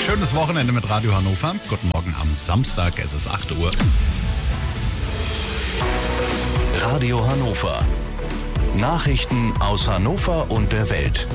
Schönes Wochenende mit Radio Hannover. Guten Morgen am Samstag, es ist 8 Uhr. Radio Hannover. Nachrichten aus Hannover und der Welt.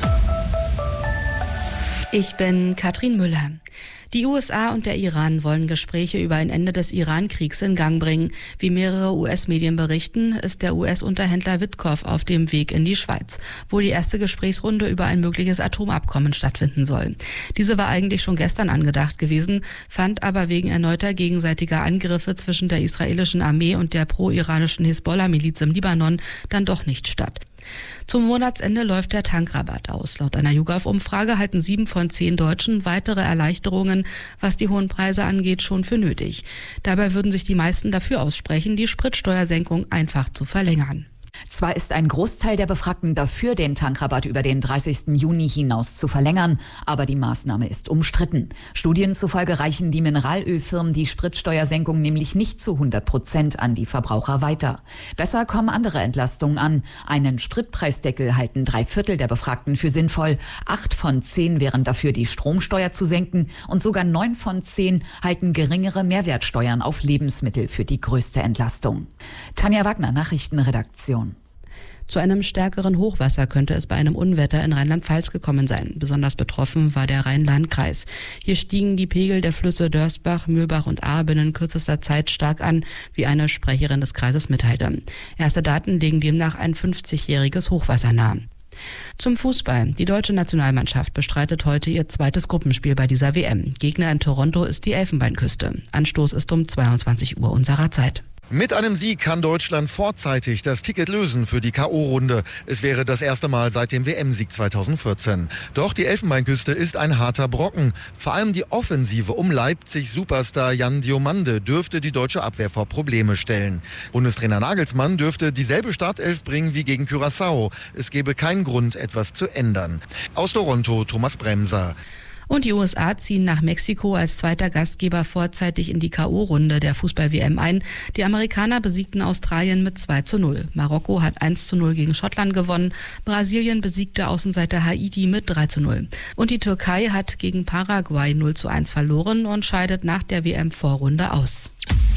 Ich bin Katrin Müller. Die USA und der Iran wollen Gespräche über ein Ende des Iran-Kriegs in Gang bringen. Wie mehrere US-Medien berichten, ist der US-Unterhändler Witkow auf dem Weg in die Schweiz, wo die erste Gesprächsrunde über ein mögliches Atomabkommen stattfinden soll. Diese war eigentlich schon gestern angedacht gewesen, fand aber wegen erneuter gegenseitiger Angriffe zwischen der israelischen Armee und der pro-iranischen Hisbollah-Miliz im Libanon dann doch nicht statt. Zum Monatsende läuft der Tankrabatt aus. Laut einer YouGov-Umfrage halten 7 von 10 Deutschen weitere Erleichterungen, was die hohen Preise angeht, schon für nötig. Dabei würden sich die meisten dafür aussprechen, die Spritsteuersenkung einfach zu verlängern. Zwar ist ein Großteil der Befragten dafür, den Tankrabatt über den 30. Juni hinaus zu verlängern, aber die Maßnahme ist umstritten. Studien zufolge reichen die Mineralölfirmen die Spritsteuersenkung nämlich nicht zu 100% an die Verbraucher weiter. Besser kommen andere Entlastungen an. Einen Spritpreisdeckel halten 3/4 der Befragten für sinnvoll. 8 von 10 wären dafür, die Stromsteuer zu senken, und sogar 9 von 10 halten geringere Mehrwertsteuern auf Lebensmittel für die größte Entlastung. Tanja Wagner, Nachrichtenredaktion. Zu einem stärkeren Hochwasser könnte es bei einem Unwetter in Rheinland-Pfalz gekommen sein. Besonders betroffen war der Rhein-Lahn-Kreis. Hier stiegen die Pegel der Flüsse Dörsbach, Mühlbach und Ahr binnen kürzester Zeit stark an, wie eine Sprecherin des Kreises mitteilte. Erste Daten legen demnach ein 50-jähriges Hochwasser nahe. Zum Fußball. Die deutsche Nationalmannschaft bestreitet heute ihr zweites Gruppenspiel bei dieser WM. Gegner in Toronto ist die Elfenbeinküste. Anstoß ist um 22 Uhr unserer Zeit. Mit einem Sieg kann Deutschland vorzeitig das Ticket lösen für die K.O.-Runde. Es wäre das erste Mal seit dem WM-Sieg 2014. Doch die Elfenbeinküste ist ein harter Brocken. Vor allem die Offensive um Leipzig-Superstar Jan Diomande dürfte die deutsche Abwehr vor Probleme stellen. Bundestrainer Nagelsmann dürfte dieselbe Startelf bringen wie gegen Curaçao. Es gäbe keinen Grund, etwas zu ändern. Aus Toronto, Thomas Bremser. Und die USA ziehen nach Mexiko als zweiter Gastgeber vorzeitig in die K.O.-Runde der Fußball-WM ein. Die Amerikaner besiegten Australien mit 2:0. Marokko hat 1:0 gegen Schottland gewonnen. Brasilien besiegte Außenseiter Haiti mit 3:0. Und die Türkei hat gegen Paraguay 0:1 verloren und scheidet nach der WM-Vorrunde aus.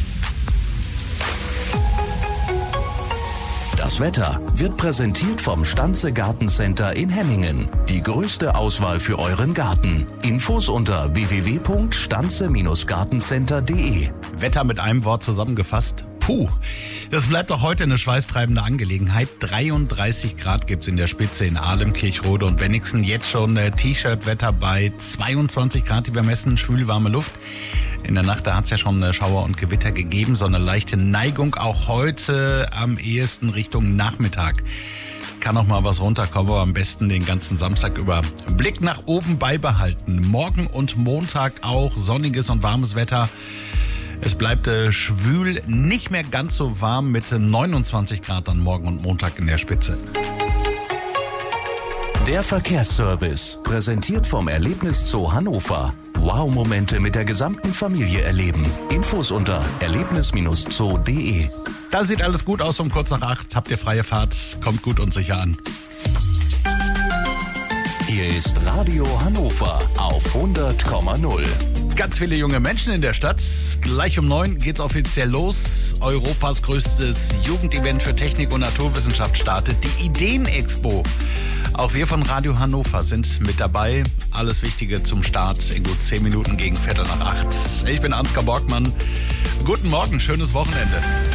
Das Wetter wird präsentiert vom Stanze Gartencenter in Hemmingen. Die größte Auswahl für euren Garten. Infos unter www.stanze-gartencenter.de. Wetter mit einem Wort zusammengefasst. Puh, das bleibt auch heute eine schweißtreibende Angelegenheit. 33 Grad gibt's in der Spitze in Ahlem, Kirchrode und Wenningsen. Jetzt schon T-Shirt-Wetter bei 22 Grad, die wir messen, schwülwarme Luft. In der Nacht, da hat es ja schon Schauer und Gewitter gegeben, so eine leichte Neigung auch heute am ehesten Richtung Nachmittag. Kann auch mal was runterkommen, aber am besten den ganzen Samstag über Blick nach oben beibehalten. Morgen und Montag auch sonniges und warmes Wetter. Es bleibt schwül, nicht mehr ganz so warm mit 29 Grad an morgen und Montag in der Spitze. Der Verkehrsservice, präsentiert vom Erlebniszoo Hannover. Wow-Momente mit der gesamten Familie erleben. Infos unter erlebnis-zoo.de. Da sieht alles gut aus um kurz nach 8. Habt ihr freie Fahrt, kommt gut und sicher an. Hier ist Radio Hannover auf 100,0. Ganz viele junge Menschen in der Stadt. Gleich um 9 geht's offiziell los. Europas größtes Jugendevent für Technik und Naturwissenschaft startet, die Ideen-Expo. Auch wir von Radio Hannover sind mit dabei. Alles Wichtige zum Start in gut 10 Minuten gegen 7:45. Ich bin Ansgar Borgmann. Guten Morgen, schönes Wochenende.